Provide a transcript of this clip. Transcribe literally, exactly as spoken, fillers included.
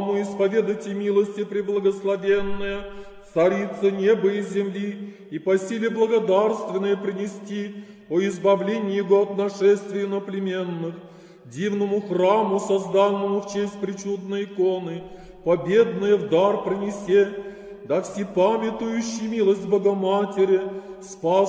Славному исповедайте милости преблагословенная, Царица неба и земли, и по силе благодарственное принести о избавлении Его от нашествия иноплеменных, дивному храму, созданному в честь причудной иконы, победное в дар принесе, да всепамятующий милость Богоматери, спас